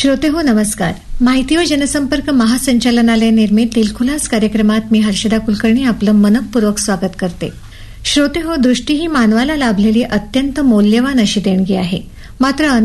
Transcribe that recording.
श्रोते हो नमस्कार. माहिती व जनसंपर्क महासंचालनालय निर्मित दिलखुलास कार्यक्रमात मी हर्षदा कुलकर्णी आपलं मनःपूर्वक स्वागत करते. श्रोते हो, दृष्टी ही मानवाला लाभलेली अत्यंत मौल्यवान अशी देणगी आहे. मात्र